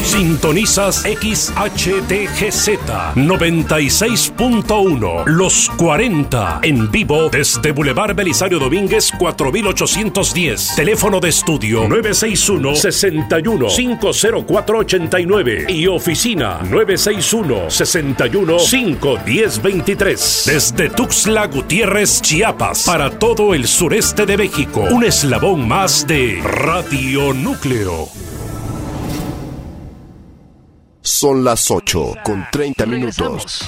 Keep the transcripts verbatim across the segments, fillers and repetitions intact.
Sintonizas X H T G Z noventa y seis punto uno, Los cuarenta, en vivo desde Boulevard Belisario Domínguez cuatro mil ochocientos diez. Teléfono de estudio nueve seis uno, seis uno, cinco cero cuatro ocho nueve y oficina nueve seis uno, seis uno, cinco uno cero dos tres. Desde Tuxtla Gutiérrez, Chiapas, para todo el sureste de México, un eslabón más de Radio Núcleo. Son las ocho con treinta minutos.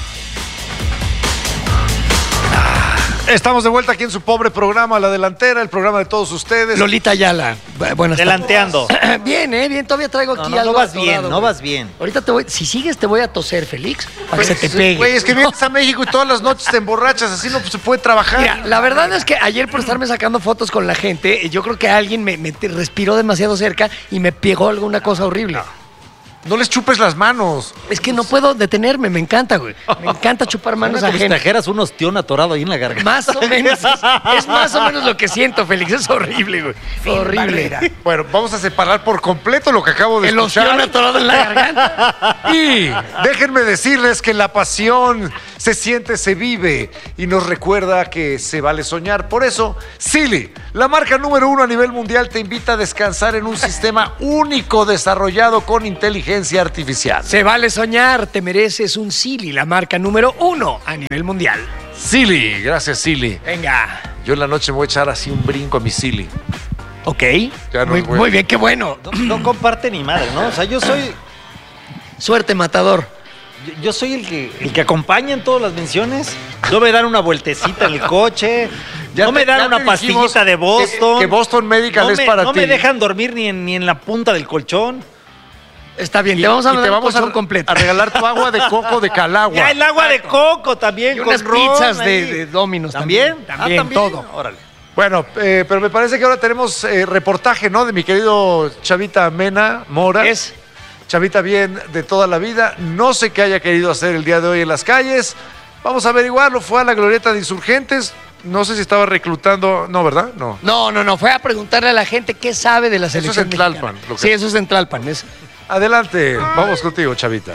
Estamos de vuelta aquí en su pobre programa, La Delantera, el programa de todos ustedes. Lolita Ayala. Buenas Delanteando. tardes. Bien, ¿eh? Bien, todavía traigo aquí no, no, algo no vas atorado, bien, no güey. vas bien. Ahorita te voy, si sigues te voy a toser, Félix, para Pues, que se te pegue. Güey, es que vienes a México y todas las noches te emborrachas, así no se puede trabajar. Mira, la verdad es que ayer por estarme sacando fotos con la gente, yo creo que alguien me, me respiró demasiado cerca y me pegó alguna cosa horrible. No les chupes las manos. Es que no puedo detenerme, me encanta, güey. Me encanta chupar manos Como si ajenas. trajeras un ostión atorado ahí en la garganta. Más o menos. Es, es más o menos lo que siento, Félix. Es horrible, güey. Horrible. Bueno, vamos a separar por completo lo que acabo de El escuchar. ostión atorado en la garganta. Y déjenme decirles que la pasión se siente, se vive y nos recuerda que se vale soñar. Por eso, Silly, la marca número uno a nivel mundial, te invita a descansar en un sistema único desarrollado con inteligencia artificial. Se vale soñar, te mereces un Silly, la marca número uno a nivel mundial. Silly, gracias Silly. Venga. Yo en la noche me voy a echar así un brinco a mi Silly. Ok. Ya no muy, voy. muy bien, qué bueno. No, no comparte ni madre, ¿no? O sea, yo soy Suerte, matador. yo, yo soy el que el que acompaña en todas las menciones. Yo me dan una vueltecita en el coche. Ya no te- me dan ya una te dijimos pastillita de Boston. que- que Boston Medical no es me, para no ti. me dejan dormir ni en, ni en la punta del colchón. Está bien, Y te vamos a y dar te un vamos a, colchón completo. a regalar tu agua de coco de Calagua. Ya el agua de coco también. Y con unas ron pizzas de, ahí. de Domino's ¿También? también. También, Ah, ¿también? todo. Órale. Bueno, eh, pero me parece que ahora tenemos eh, reportaje, ¿no? De mi querido Chavita Mena Mora. Es Chavita bien de toda la vida. No sé qué haya querido hacer el día de hoy en las calles. Vamos a averiguarlo. Fue a la glorieta de Insurgentes. No sé si estaba reclutando. No, ¿verdad? No. No, no, no. Fue a preguntarle a la gente qué sabe de la Eso es selección en Tlalpan, mexicana. lo que- Sí, eso es en Tlalpan. Es... Adelante. Vamos contigo, Chavita.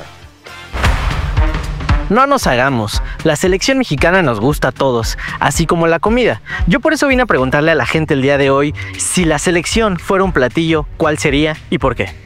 No nos hagamos, la selección mexicana nos gusta a todos, así como la comida. Yo por eso vine a preguntarle a la gente el día de hoy, si la selección fuera un platillo, ¿cuál sería y por qué?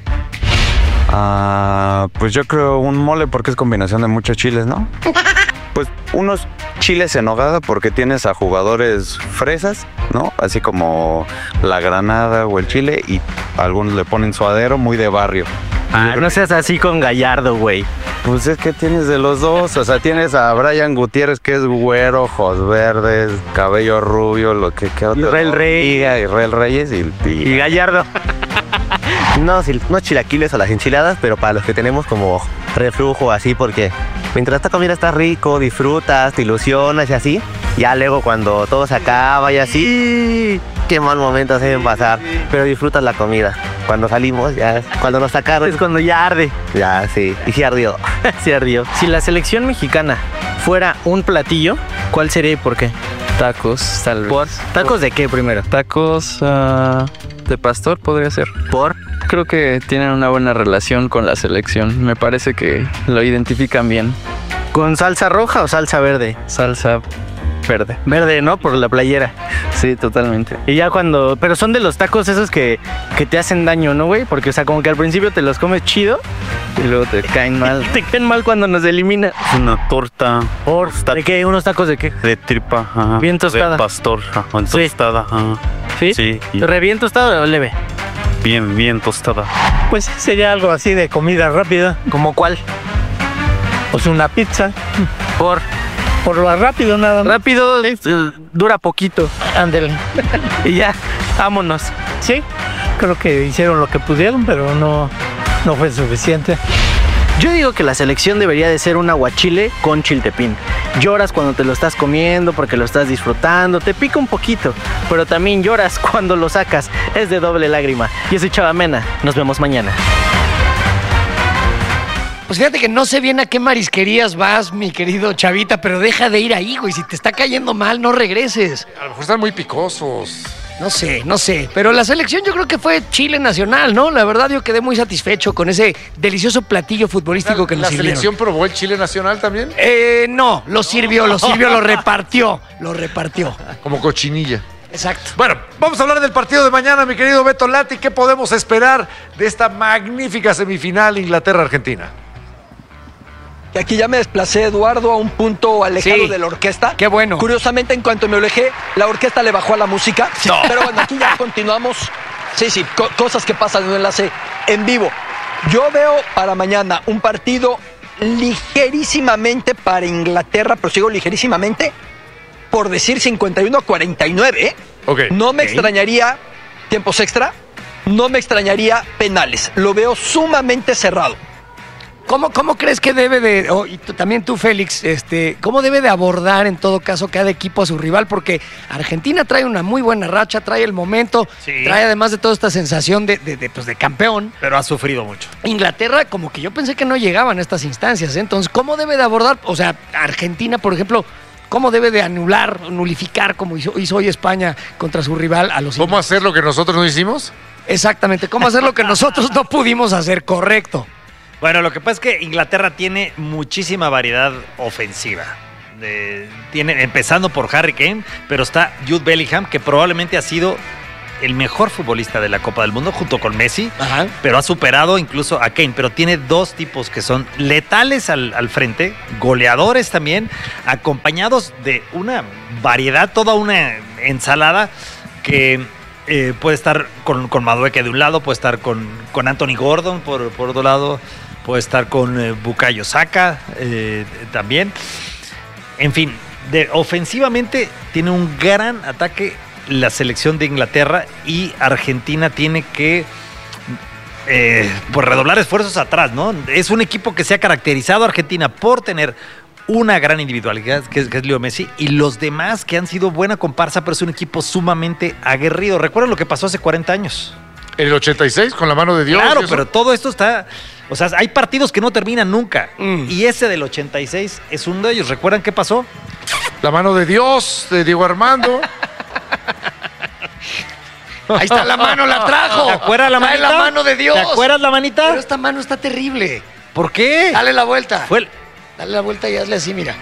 Ah, pues yo creo un mole porque es combinación de muchos chiles, ¿no? Pues unos chiles en nogada porque tienes a jugadores fresas, ¿no? Así como la granada o el chile y algunos le ponen suadero muy de barrio. Ah, no seas así con Gallardo, güey. Pues es que tienes de los dos, o sea, tienes a Brian Gutiérrez que es güero, ojos verdes, cabello rubio, lo que que otro. Israel Reyes. Israel Reyes y, y- Y Gallardo. No, sí, no chilaquiles o las enchiladas, pero para los que tenemos como reflujo así, porque mientras esta comida está rico, disfrutas, te ilusionas y así, ya luego cuando todo se acaba y así, qué mal momento se deben pasar, pero disfrutas la comida. Cuando salimos, ya, cuando nos sacaron, Es cuando ya arde. ya sí, y sí ardió. Se ardió. Si la selección mexicana fuera un platillo, ¿cuál sería y por qué? Tacos, tal vez. ¿Por? ¿Tacos de qué primero? Tacos ah, de pastor podría ser. ¿Por? Creo que tienen una buena relación con la selección. Me parece que lo identifican bien. ¿Con salsa roja o salsa verde? Salsa verde. Verde, ¿no? Por la playera. Sí, totalmente. Y ya cuando... Pero son de los tacos esos que, que te hacen daño, ¿no, güey? Porque, o sea, como que al principio te los comes chido. Y luego te caen mal. Te caen mal cuando nos elimina. una torta ¿Por? ¿De qué? ¿Unos tacos de qué? de tripa, ajá, Bien tostada. de pastor, ajá, Sí. tostada, ajá. ¿Sí? Sí, y ¿Re bien tostado o leve? bien, bien tostada. Pues sería algo así de comida rápida, ¿Como cuál? pues una pizza, Por... por lo rápido nada más. Rápido, eh, dura poquito. Ándale. Y ya, vámonos. Sí, creo que hicieron lo que pudieron, pero no, no fue suficiente. Yo digo que la selección debería de ser un aguachile con chiltepín. Lloras cuando te lo estás comiendo porque lo estás disfrutando, te pica un poquito, pero también lloras cuando lo sacas. Es de doble lágrima. Yo soy Chava Mena. Nos vemos mañana. Pues fíjate que no sé bien a qué marisquerías vas, mi querido Chavita, pero deja de ir ahí, güey. Si te está cayendo mal, no regreses. A lo mejor están muy picosos. No sé, no sé, pero la selección yo creo que fue Chile nacional, ¿no? La verdad yo quedé muy satisfecho con ese delicioso platillo futbolístico que nos ¿La sirvieron. selección probó el Chile nacional también? Eh, no, lo sirvió, lo sirvió, lo repartió, lo repartió. Como cochinilla. Exacto. Bueno, vamos a hablar del partido de mañana, mi querido Beto Lati. ¿Qué podemos esperar de esta magnífica semifinal Inglaterra-Argentina? Y aquí ya me desplacé, Eduardo, a un punto alejado Sí. de la orquesta. Qué bueno. Curiosamente, en cuanto me alejé, la orquesta le bajó a la música. No. Pero bueno, aquí ya continuamos. Sí, sí, co- cosas que pasan en un enlace en vivo. Yo veo para mañana un partido ligerísimamente para Inglaterra, pero sigo ligerísimamente, por decir cincuenta y uno a cuarenta y nueve. ¿eh? Ok. No me Ok. extrañaría tiempos extra, no me extrañaría penales. Lo veo sumamente cerrado. ¿Cómo, cómo crees que debe de, oh, y tú- también tú, Félix, este, cómo debe de abordar en todo caso cada equipo a su rival? Porque Argentina trae una muy buena racha, trae el momento, Sí. trae además de toda esta sensación de, de, de, pues, de campeón. Pero ha sufrido mucho. Inglaterra, como que yo pensé que no llegaban a estas instancias, ¿eh? Entonces, ¿cómo debe de abordar? O sea, Argentina, por ejemplo, ¿cómo debe de anular, nulificar, como hizo, hizo hoy España contra su rival a los ¿Cómo hacer lo que nosotros no hicimos? Exactamente, ¿cómo hacer lo que nosotros no pudimos hacer? Correcto. Bueno, lo que pasa es que Inglaterra tiene muchísima variedad ofensiva. Eh, tiene, empezando por Harry Kane, pero está Jude Bellingham, que probablemente ha sido el mejor futbolista de la Copa del Mundo junto con Messi, Ajá. pero ha superado incluso a Kane. Pero tiene dos tipos que son letales al, al frente, goleadores también, acompañados de una variedad, toda una ensalada que eh, puede estar con, con Madueke de un lado, puede estar con, con Anthony Gordon por, por otro lado, puede estar con eh, Bukayo Saka eh, también. En fin, de, ofensivamente tiene un gran ataque la selección de Inglaterra y Argentina tiene que eh, pues redoblar esfuerzos atrás, ¿no? Es un equipo que se ha caracterizado Argentina por tener una gran individualidad, que es, que es Leo Messi, y los demás que han sido buena comparsa, pero es un equipo sumamente aguerrido. ¿Recuerdan lo que pasó hace cuarenta años? ¿En el ochenta y seis con la mano de Dios? Claro, ¿y eso? pero todo esto está... O sea, hay partidos que no terminan nunca. Mm. Y ese del ochenta y seis es uno de ellos. ¿Recuerdan qué pasó? La mano de Dios, de Diego Armando. Ahí está la mano, la trajo. ¿Te acuerdas la Trae manita? la mano de Dios. ¿Te acuerdas la manita? Pero esta mano está terrible. ¿Por qué? Dale la vuelta. Fue el- Dale la vuelta y hazle así, mira.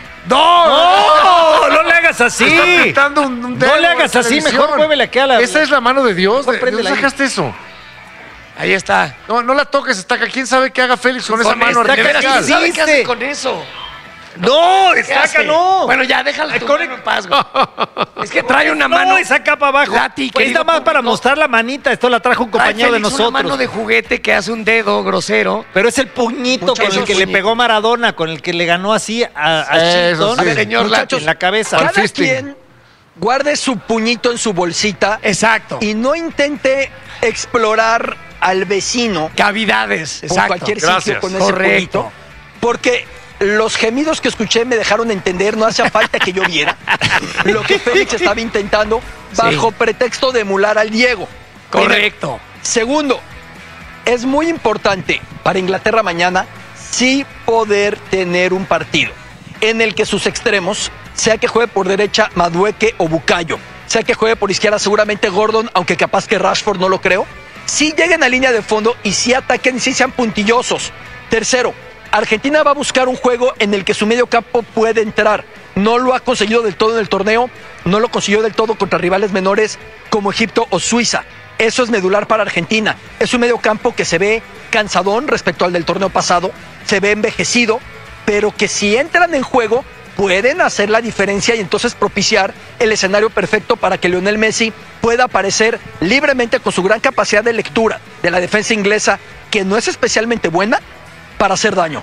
¡No! ¡No le hagas así! Está pintando un, un dedo No le hagas en así, televisión. mejor muévele aquí a la... Esa es la mano de Dios. Mejor ¿De préndela dónde ahí. sacaste eso? Ahí está. No, no la toques, está acá. ¿Quién sabe qué haga Félix con, esa Con mano esta, de veras, artificial? ¿quién sabe qué Hiciste. hace con eso? ¡No! ¿Qué ¡Saca, hace? no! Bueno, ya, déjala tu Con- mano en paz, güey. Es que trae una no, mano. esa capa abajo. Lati, Pues querido nada más para público. mostrar la manita. Esto la trajo un Trae compañero de Félix nosotros. una mano de juguete que hace un dedo grosero. Pero es el puñito con Muchachos, el que le puñito. pegó Maradona, con el que le ganó así a, a Eso Chilton. sí. A ver, señor Muchachos, Lati. en la cabeza. Cada fisting. quien guarde su puñito en su bolsita Exacto. y no intente explorar al vecino Cavidades. por Exacto. cualquier Gracias. sitio con ese Correcto. puñito. Porque los gemidos que escuché me dejaron entender, no hacía falta que yo viera lo que Félix estaba intentando bajo Sí. pretexto de emular al Diego. Correcto. Primero. Segundo, es muy importante para Inglaterra mañana sí poder tener un partido en el que sus extremos, sea que juegue por derecha Madueke o Bukayo, sea que juegue por izquierda seguramente Gordon, aunque capaz que Rashford no lo creo, sí lleguen a línea de fondo y sí ataquen y sí sean puntillosos. Tercero, Argentina va a buscar un juego en el que su medio campo puede entrar. No lo ha conseguido del todo en el torneo, no lo consiguió del todo contra rivales menores como Egipto o Suiza. Eso es medular para Argentina. Es un medio campo que se ve cansadón respecto al del torneo pasado, se ve envejecido, pero que si entran en juego pueden hacer la diferencia y entonces propiciar el escenario perfecto para que Lionel Messi pueda aparecer libremente con su gran capacidad de lectura de la defensa inglesa, que no es especialmente buena, para hacer daño.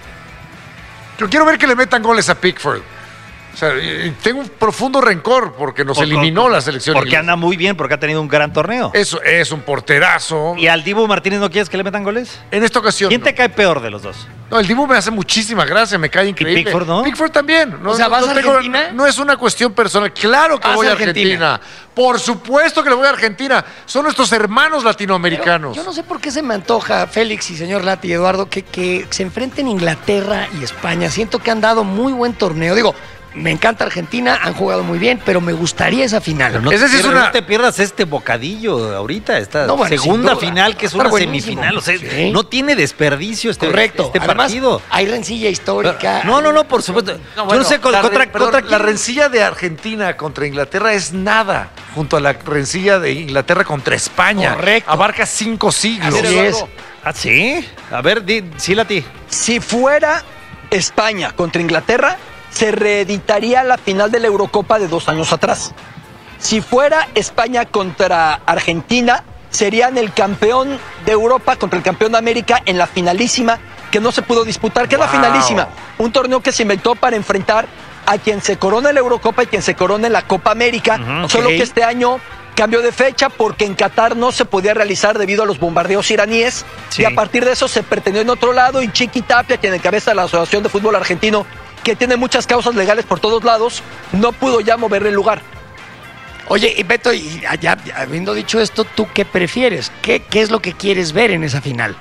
Yo quiero ver que le metan goles a Pickford. O sea, y- y tengo un profundo rencor porque nos Por- eliminó la selección Porque inglesa. anda muy bien, porque ha tenido un gran torneo. Eso es un porterazo. ¿Y al Dibu Martínez no quieres que le metan goles? En esta ocasión. ¿Quién no. te cae peor de los dos? No, el Dibu me hace muchísima gracia, me cae increíble. Pickford, no? Pickford también. No, O sea, no- ¿vas no a tengo- Argentina? No es una cuestión personal. Claro que ¿Vas voy a a Argentina. Argentina? Por supuesto que le voy a Argentina. Son nuestros hermanos latinoamericanos. Yo no sé por qué se me antoja, Félix y señor Lati y Eduardo, que, que se enfrenten Inglaterra y España. Siento que han dado muy buen torneo. Digo, me encanta Argentina, han jugado muy bien, pero me gustaría esa final. Pero no, Ese te sí es pierdas, una- no te pierdas este bocadillo ahorita, esta No, bueno, segunda sin duda. final, que es Va a una estar buenísimo. semifinal. O sea, Sí. no tiene desperdicio este, Correcto. este Además, partido. hay rencilla histórica. No, no, no, por supuesto. No, Yo bueno, no sé con- la, contra, re- perdón, contra la quién- rencilla de Argentina contra Inglaterra es nada junto a la rencilla de Inglaterra contra España. Correcto. Abarca cinco siglos. Mira, Así Eduardo, es. ¿Ah, sí? A ver, di, sí, Lati. Si fuera España contra Inglaterra, se reeditaría la final de la Eurocopa de dos años atrás. Si fuera España contra Argentina, serían el campeón de Europa contra el campeón de América en la finalísima que no se pudo disputar. ¿Qué es la Wow. finalísima? Un torneo que se inventó para enfrentar a quien se corona en la Eurocopa y quien se corona en la Copa América. Ujú, Solo ok. que este año cambió de fecha porque en Qatar no se podía realizar debido a los bombardeos iraníes. Sí. Y a partir de eso se pretendió en otro lado y Chiqui Tapia, quien encabeza la Asociación de Fútbol Argentino, que tiene muchas causas legales por todos lados, no pudo ya moverle el lugar. Oye, y Beto, y ya, ya habiendo dicho esto, ¿tú qué prefieres? ¿Qué, ¿Qué es lo que quieres ver en esa final?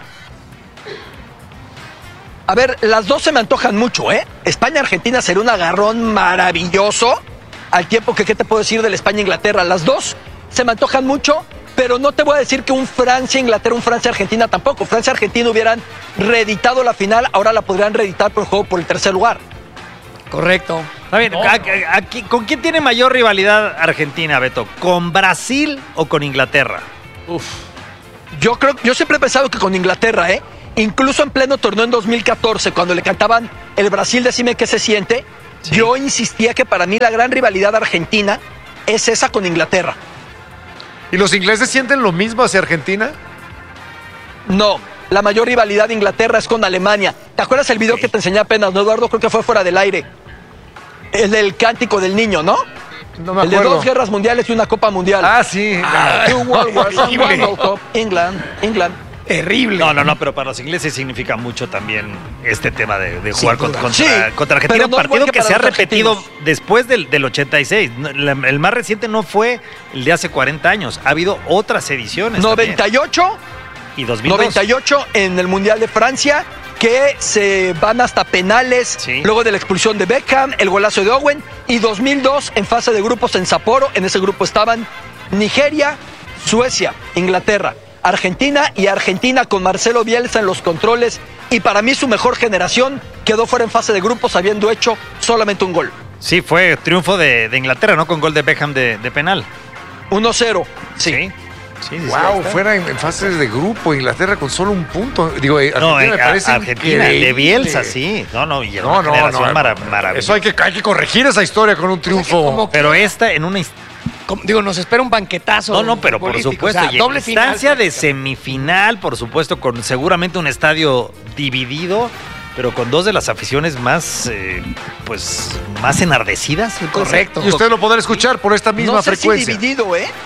A ver, las dos se me antojan mucho, ¿eh? España-Argentina sería un agarrón maravilloso. Al tiempo que, ¿qué te puedo decir del España-Inglaterra? Las dos se me antojan mucho, pero no te voy a decir que un Francia-Inglaterra, un Francia-Argentina tampoco. Francia-Argentina hubieran reeditado la final, ahora la podrían reeditar por el juego por el tercer lugar. Correcto. A ver, a- a- aquí, ¿con quién tiene mayor rivalidad Argentina, Beto? ¿Con Brasil o con Inglaterra? Yo creo, yo siempre he pensado que con Inglaterra, ¿eh? Incluso en pleno torneo en dos mil catorce, cuando le cantaban el Brasil, decime qué se siente, Sí. yo insistía que para mí la gran rivalidad argentina es esa con Inglaterra. ¿Y los ingleses sienten lo mismo hacia Argentina? No, la mayor rivalidad de Inglaterra es con Alemania. ¿Te acuerdas el video que te enseñé apenas, no, Eduardo? Creo que fue fuera del aire. El del cántico del niño, ¿no? No me El de acuerdo. dos guerras mundiales y una Copa Mundial. Ah, sí. Two World Wars and horrible. one World Cup. England, England. Terrible. No, no, no, pero para los ingleses significa mucho también este tema de, de Sin jugar duda. contra, Sí, contra Argentina. pero Un no es igual partido que que, para se ha los repetido argentinos. después del, del ochenta y seis. No, la- El más reciente no fue el de hace cuarenta años. Ha habido otras ediciones. noventa y ocho, también. Y dos mil dos. noventa y ocho en el Mundial de Francia, que se van hasta penales, Sí. luego de la expulsión de Beckham, el golazo de Owen, y dos mil dos en fase de grupos en Sapporo. En ese grupo estaban Nigeria, Suecia, Inglaterra, Argentina y Argentina con Marcelo Bielsa en los controles. Y para mí su mejor generación quedó fuera en fase de grupos habiendo hecho solamente un gol. Sí, fue triunfo de, de Inglaterra, ¿no? Con gol de Beckham de, de penal. uno cero. Sí. Sí. Sí, sí, sí, ahí Wow, está. fuera en, en fases de grupo, Inglaterra con solo un punto. Digo, eh, Argentina No, me eh, a- parece Argentina, de increíble. Bielsa, sí. No, no, y era No, una no, generación no. mara- maravillosa. Eso hay que, hay que corregir esa historia con un triunfo. como- Pero esta en una Como- digo, nos espera un banquetazo. No, no, pero por futbolístico, supuesto. o sea, y doble en final. instancia de semifinal, por supuesto, con seguramente un estadio dividido, pero con dos de las aficiones más, eh, pues, más enardecidas. Correcto. Y usted lo podrá escuchar por esta misma No sé frecuencia. si dividido, ¿eh?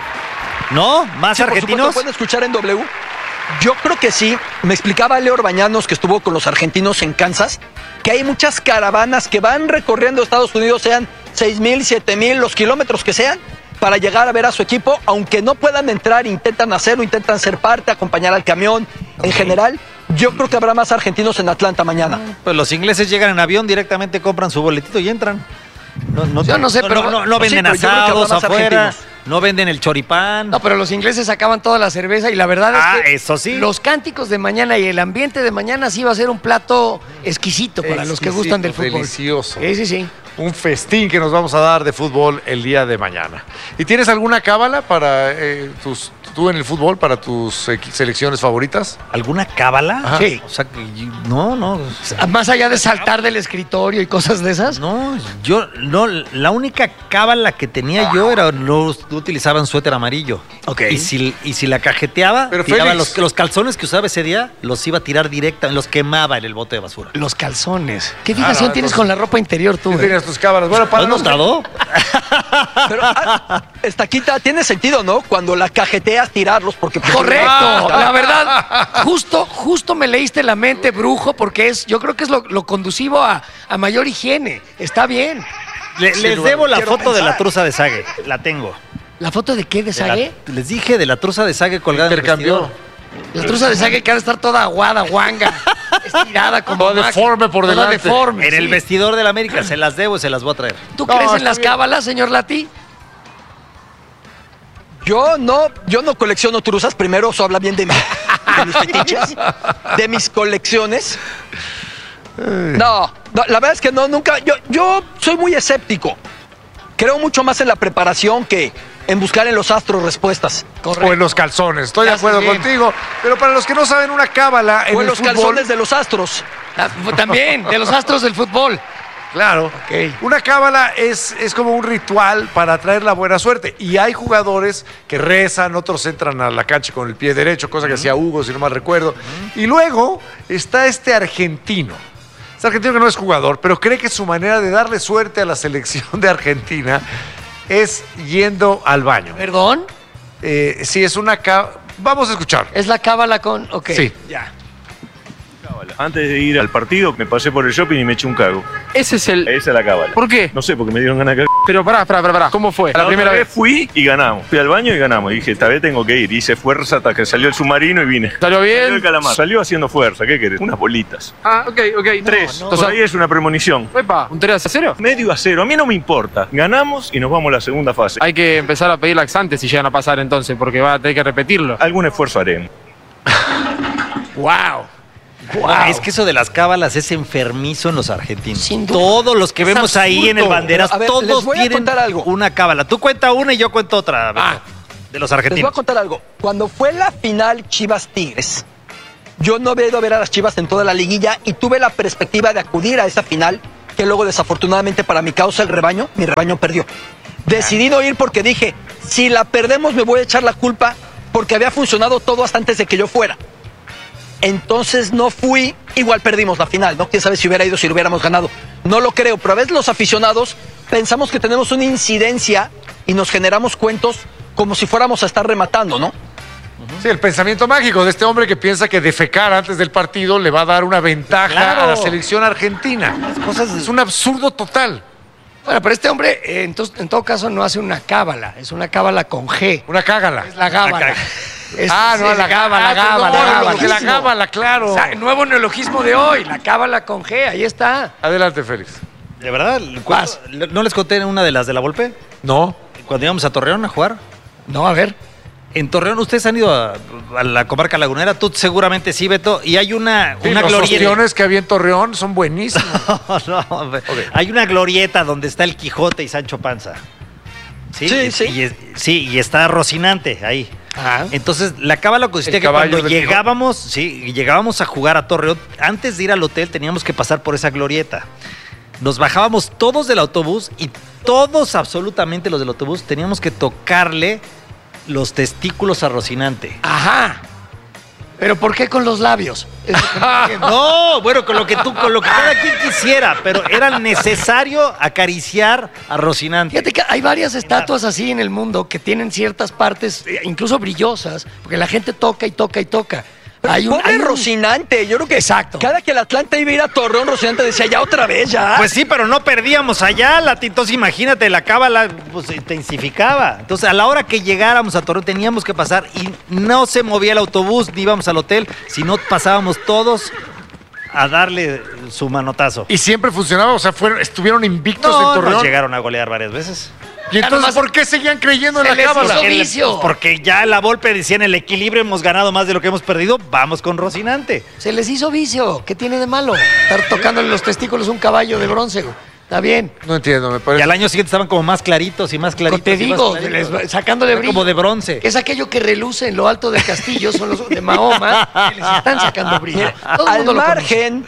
¿No? ¿Más Sí, por supuesto, argentinos? pueden escuchar en W. Yo creo que sí. Me explicaba Leo Orbañanos, que estuvo con los argentinos en Kansas, que hay muchas caravanas que van recorriendo Estados Unidos, sean seis mil, siete mil, los kilómetros que sean, para llegar a ver a su equipo, aunque no puedan entrar, intentan hacerlo, intentan ser parte, acompañar al camión. En general, yo creo que habrá más argentinos en Atlanta mañana. Pues los ingleses llegan en avión, directamente compran su boletito y entran. No, no, Yo no sé, pero- no, no, no Sí, venden pero yo creo que habrá asados más afuera, argentinos. no venden el choripán. No, pero los ingleses sacaban toda la cerveza y la verdad Ah, es que eso sí. los cánticos de mañana y el ambiente de mañana sí va a ser un plato exquisito para los que Exquisito, gustan del fútbol. delicioso. Sí, sí, sí. Un festín que nos vamos a dar de fútbol el día de mañana. ¿Y tienes alguna cábala para eh, tus, tú en el fútbol, para tus eh, selecciones favoritas? ¿Alguna cábala? Ajá. Sí. O sea, que yo- no, no. Más allá de saltar del escritorio y cosas de esas. No, yo, no, la única cábala que tenía yo era no, no utilizaban suéter amarillo. Ok. Y si, y si la cajeteaba, Pero tiraba Félix. los, los calzones que usaba ese día, los iba a tirar directa, los quemaba en el bote de basura. Los calzones. ¿Qué fijación Ah, no, tienes entonces- con la ropa interior tú? ¿Qué eh? tenías tus cábalas? Bueno, ¿Lo para has los notado? Pero, ah, Estaquita, tiene sentido, ¿no? Cuando la cajeteas, tirarlos, porque... Correcto, Ah, la verdad, justo, justo me leíste la mente, brujo, porque es, yo creo que es lo, lo conducivo a, a mayor higiene. Está bien. Le- Sin les lugar, debo la quiero foto de la pensar. truza de Sague. La tengo. ¿La foto de qué? ¿De De la- Sague? les dije de la truza de Sague colgada en el Intercambió. vestidor. La truza de Sague que ha de estar toda aguada, guanga. estirada como Toda máquina, deforme por toda delante. deforme, En el sí. vestidor del América se las debo y se las voy a traer. ¿Tú No, crees en está las bien. cábalas, señor Lati? Yo no, yo no colecciono truzas. Primero, eso habla bien de, mí, de mis fetiches, de mis colecciones. No, no, la verdad es que no, nunca. Yo, yo soy muy escéptico. Creo mucho más en la preparación que en buscar en los astros respuestas. O en los calzones, estoy de Ya sé acuerdo bien. contigo. Pero para los que no saben, una cábala en O en el los fútbol, calzones de los astros. Ah, también, de los astros del fútbol. claro, Ok. una cábala es, es como un ritual para traer la buena suerte. Y hay jugadores que rezan, otros entran a la cancha con el pie derecho, cosa que hacía Hugo, si no mal recuerdo. Y luego está este argentino. Este argentino que no es jugador, pero cree que su manera de darle suerte a la selección de Argentina es yendo al baño. ¿Perdón? Eh, sí, es una cábala. Vamos a escuchar. ¿Es la cábala con...? Ok, Sí. ya. Antes de ir al partido, me pasé por el shopping y me eché un cago. Ese es el... Esa es la cábala. ¿Por qué? No sé, porque me dieron ganas de cagar. Pero pará, pará, pará, pará. ¿Cómo fue? La, primera vez fui y ganamos. Fui al baño y ganamos. Y dije, esta vez tengo que ir. Hice fuerza hasta que salió el submarino y vine. ¿Salió bien? Salió el calamar. Salió haciendo fuerza. ¿Qué querés? Unas bolitas. Ah, ok, ok. Tres. No, Por ahí es una premonición. Epa, ¿un tres a cero? Medio a cero. A mí no me importa. Ganamos y nos vamos a la segunda fase. Hay que empezar a pedir laxantes si llegan a pasar entonces, porque va a tener que repetirlo. Algún esfuerzo haremos. Wow. Wow. Es que eso de las cábalas es enfermizo en los argentinos. Sin duda. Todos los que Es vemos ahí en el absurdo. banderas, A ver, todos les voy a tienen contar algo. una cábala. Tú cuenta una y yo cuento otra. Beto, Ah. de los Les voy a argentinos. contar algo. Cuando fue la final Chivas-Tigres, yo no había ido a ver a las Chivas en toda la liguilla y tuve la perspectiva de acudir a esa final que luego desafortunadamente para mi causa el rebaño, mi rebaño perdió. Decidí no ir porque dije, si la perdemos me voy a echar la culpa porque había funcionado todo hasta antes de que yo fuera. Entonces no fui, igual perdimos la final, ¿no? Quién sabe si hubiera ido, si lo hubiéramos ganado. No lo creo, pero a veces los aficionados pensamos que tenemos una incidencia y nos generamos cuentos como si fuéramos a estar rematando, ¿no? Sí, el pensamiento mágico de este hombre que piensa que defecar antes del partido le va a dar una ventaja Claro. a la selección argentina. Es un absurdo total. Bueno, pero este hombre, eh, entonces, en todo caso, no hace una cábala, es una cábala con G. Una cágala. Es la gábala. Es- Ah, no, es- la gábala, ah, la gábala, nuevo la gábala, neologismo. la gábala, claro. O sea, nuevo neologismo de hoy, la cábala con G, ahí está. Adelante, Félix. ¿De verdad? Vas. ¿No les conté una de las de la Volpe? No. Cuando íbamos a Torreón a jugar. No, a ver. En Torreón, ustedes han ido a, a la comarca lagunera, tú seguramente sí, Beto, y hay una, Sí, una los glorieta. ostiones que había en Torreón son buenísimos. No, no, hay una glorieta donde está el Quijote y Sancho Panza. Sí, Sí, y, sí. Y, es- sí, y está Rocinante ahí. Ajá. Entonces, la cábala consistía El que caballo cuando del Quijote. llegábamos, sí, llegábamos a jugar a Torreón, antes de ir al hotel teníamos que pasar por esa glorieta. Nos bajábamos todos del autobús y todos, absolutamente los del autobús, teníamos que tocarle los testículos a Rocinante. Ajá. ¿Pero por qué con los labios? Es lo que no entiendo. No, bueno, con lo que tú, con lo que cada quien quisiera, pero era necesario acariciar a Rocinante. Fíjate que hay varias estatuas así en el mundo que tienen ciertas partes, eh, incluso brillosas, porque la gente toca y toca y toca. Hay un, Pobre hay un- Rocinante, yo creo que Exacto. cada que el Atlante iba a ir a Torreón, Rocinante decía, ya otra vez, ya. Pues sí, pero no perdíamos allá, Lati. Entonces imagínate, la cábala pues, se intensificaba. Entonces a la hora que llegáramos a Torreón teníamos que pasar y no se movía el autobús, ni íbamos al hotel, sino pasábamos todos a darle su manotazo. Y siempre funcionaba, o sea, fueron, estuvieron invictos en No, Torreón. nos llegaron a golear varias veces. Y entonces, Además, ¿por qué seguían creyendo en se la les cábala? hizo El- vicio. pues, porque ya la Volpe decía en el equilibrio hemos ganado más de lo que hemos perdido, vamos con Rocinante. Se les hizo vicio. ¿Qué tiene de malo? Estar tocándole los testículos a un caballo de bronce. güey. Está bien. No entiendo, me Y parece. al año siguiente estaban como más claritos y más claritos. Te y más digo, claritos. les va- sacándole Era brillo. como de bronce. Es aquello que reluce en lo alto del castillo, son los de Mahoma, que les están sacando brillo. Todo el al mundo lo conoce. margen,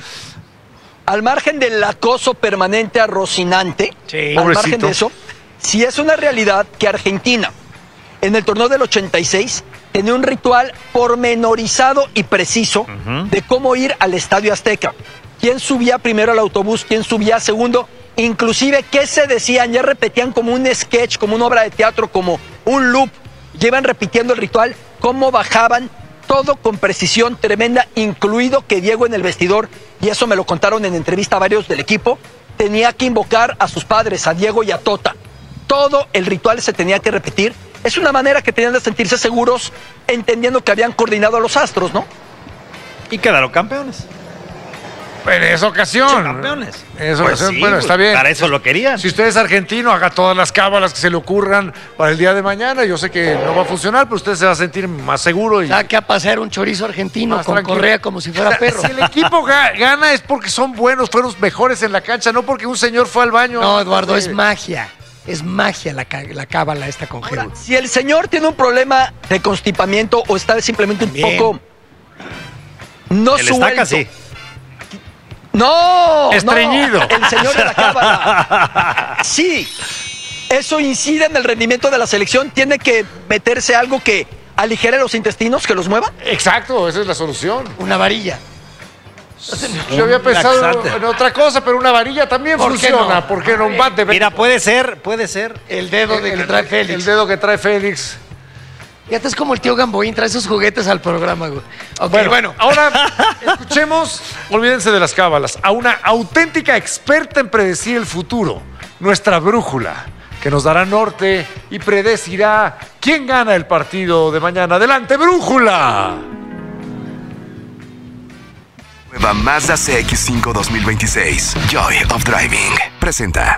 al margen del acoso permanente a Rocinante, Sí. al Pobrecito. margen de eso, sí es una realidad que Argentina, en el torneo del ochenta y seis, tenía un ritual pormenorizado y preciso Ujú. de cómo ir al Estadio Azteca. ¿Quién subía primero al autobús? ¿Quién subía segundo? Inclusive, ¿qué se decían? Ya repetían como un sketch, como una obra de teatro, como un loop. Llevan repitiendo el ritual, cómo bajaban, todo con precisión tremenda, incluido que Diego en el vestidor, y eso me lo contaron en entrevista a varios del equipo, tenía que invocar a sus padres, a Diego y a Tota. Todo el ritual se tenía que repetir. Es una manera que tenían de sentirse seguros, entendiendo que habían coordinado a los astros, ¿no? Y quedaron campeones. En esa ocasión. Campeones. En esa Pues ocasión, sí, bueno, pues, está bien. para eso lo querían. Si usted es argentino, haga todas las cábalas que se le ocurran para el día de mañana. Yo sé que no va a funcionar, pero usted se va a sentir más seguro. Y Saque a pasear un chorizo argentino más con tranquilo. correa como si fuera perro. Si el equipo ga- gana es porque son buenos, fueron los mejores en la cancha, no porque un señor fue al baño. No, Eduardo, es Sí. magia. Es magia la, ca- la cábala esta con G. Si el señor tiene un problema de constipamiento o está simplemente un También. poco no El suelto. estaca, sí. No, Estreñido. no, el señor de la cábala. Sí, eso incide en el rendimiento de la selección. Tiene que meterse algo que aligere los intestinos, que los mueva. Exacto, esa es la solución. Una varilla. Yo había pensado laxante. en otra cosa, pero una varilla también ¿Por qué funciona. no? ¿Por qué no? Un bat de Mira, puede ser, puede ser. El dedo de que trae Félix. El dedo que trae Félix. Fíjate, es como el tío Gamboín, trae sus juguetes al programa, güey. Ok, Bueno, bueno. ahora escuchemos, olvídense de las cábalas, a una auténtica experta en predecir el futuro, nuestra brújula, que nos dará norte y predecirá quién gana el partido de mañana. ¡Adelante, brújula! Nueva Mazda C X cinco dos mil veintiséis. Joy of Driving. Presenta.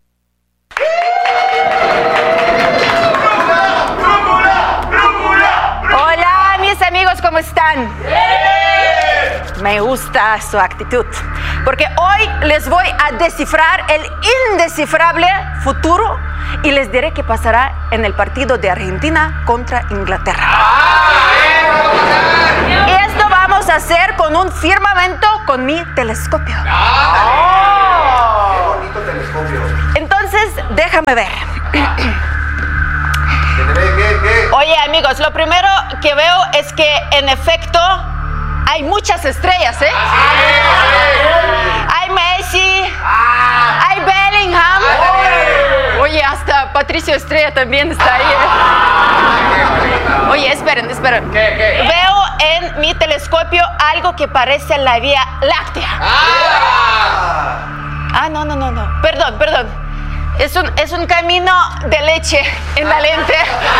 Hola, mis amigos, ¿cómo están? Me gusta su actitud, porque hoy les voy a descifrar el indescifrable futuro y les diré qué pasará en el partido de Argentina contra Inglaterra. Y esto vamos a hacer con un firmamento con mi telescopio. Bonito telescopio. Entonces, déjame ver. Oye, amigos, lo primero que veo es que, en efecto, hay muchas estrellas, ¿eh? Hay Messi, hay Bellingham. Oye, hasta Patricio Estrella también está ahí, ¿eh? Oye, esperen, esperen. Veo en mi telescopio algo que parece la Vía Láctea. Ah, no, no, no, no. Perdón, perdón. Es un, es un camino de leche en la lente.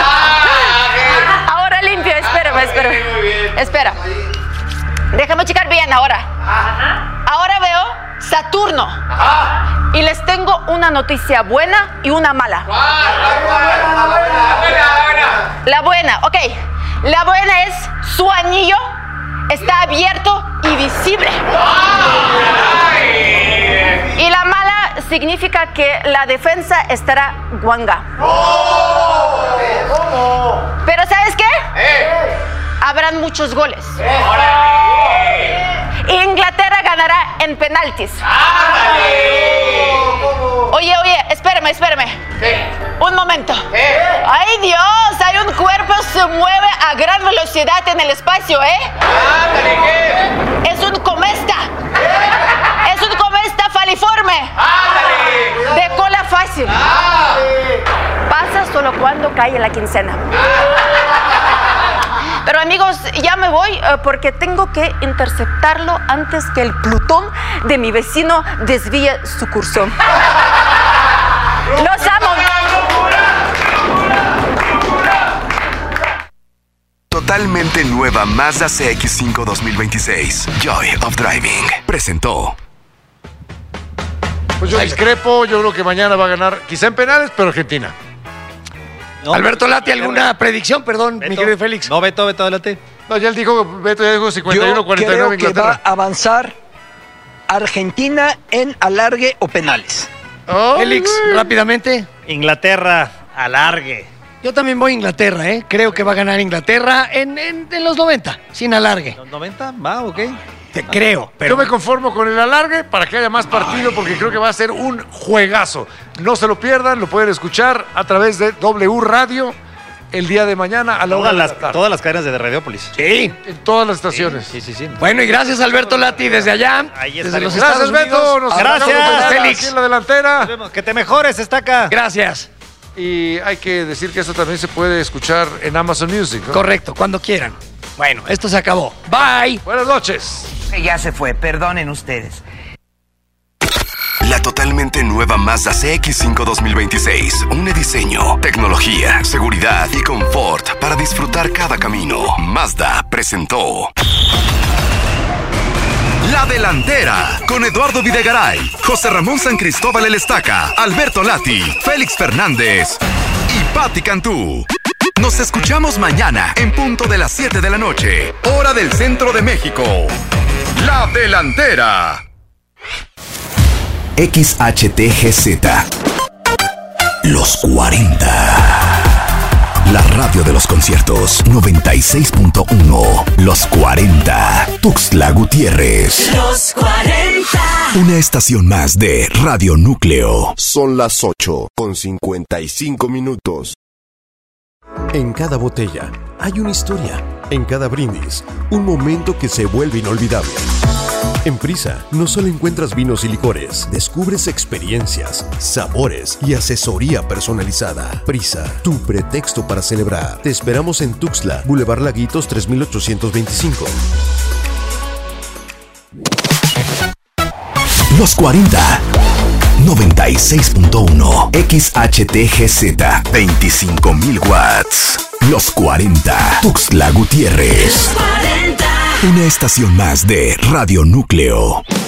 Ahora limpio, espérame, espérame. Espera. Déjame checar bien ahora. Ahora veo Saturno. Y les tengo una noticia buena y una mala. La buena, ok. La buena es su anillo está abierto y visible. Y la mala significa que la defensa estará guanga. Pero ¿sabes qué? Habrán muchos goles. Inglaterra ganará en penaltis. Oye, oye, espérame, espérame. Un momento. ¡Ay, Dios! Hay un cuerpo que se mueve a gran velocidad en el espacio, ¿eh? Es un cometa. Es un cometa faliforme. De cola fácil. Pasa solo cuando cae la quincena. Pero amigos, ya me voy uh, porque tengo que interceptarlo antes que el Plutón de mi vecino desvíe su curso. ¡Los amo! Totalmente nueva Mazda C X cinco dos mil veintiséis. Joy of Driving. Presentó. Pues yo discrepo, yo creo que mañana va a ganar, quizá en penales, pero Argentina. No. Alberto Lati, ¿alguna predicción? Perdón, Beto. mi querido Félix. No, Beto, Beto, adelante. No, ya él dijo, Beto ya dijo cincuenta y uno Yo cuarenta y creo nueve que va Inglaterra. a avanzar Argentina en alargue o penales. Oh, Félix, rápidamente. Inglaterra, alargue. Yo también voy a Inglaterra, ¿eh? Creo que va a ganar Inglaterra en, en, en los noventa, sin alargue. ¿Los noventa? Va, ok. Te creo, pero... Yo me conformo con el alargue para que haya más partido porque creo que va a ser un juegazo. No se lo pierdan, lo pueden escuchar a través de W Radio el día de mañana a la hora Todas de las, la tarde. todas las cadenas de Radiopolis. Sí. En todas las estaciones. Sí, sí, sí. Bueno, y gracias Alberto Lati desde allá, Ahí desde estaremos. los Gracias, Estados Beto. Unidos. Nos Gracias, escuchamos mañana Félix. aquí en la delantera. Que te mejores, está acá. Gracias. Y hay que decir que esto también se puede escuchar en Amazon Music, ¿no? Correcto, cuando quieran. Bueno, esto se acabó. Bye. Buenas noches. Ya se fue, perdonen ustedes. La totalmente nueva Mazda C X cinco dos mil veintiséis. Une diseño, tecnología, seguridad y confort para disfrutar cada camino. Mazda presentó. La Delantera, con Eduardo Videgaray, José Ramón San Cristóbal El Estaca, Alberto Lati, Félix Fernández y Patti Cantú. Nos escuchamos mañana en punto de las siete de la noche, hora del centro de México. La Delantera. X H T G Z. Los cuarenta. La radio de los conciertos noventa y seis punto uno. Los cuarenta. Tuxtla Gutiérrez. Los cuarenta. Una estación más de Radio Núcleo. Son las ocho con cincuenta y cinco minutos. En cada botella hay una historia. En cada brindis, un momento que se vuelve inolvidable. En Prisa no solo encuentras vinos y licores, descubres experiencias, sabores y asesoría personalizada. Prisa, tu pretexto para celebrar. Te esperamos en Tuxtla, Boulevard Laguitos tres mil ochocientos veinticinco. Los cuarenta. noventa y seis punto uno. X H T G Z. veinticinco mil watts. Los cuarenta. Tuxtla Gutiérrez. Los cuarenta. Una estación más de Radio Núcleo.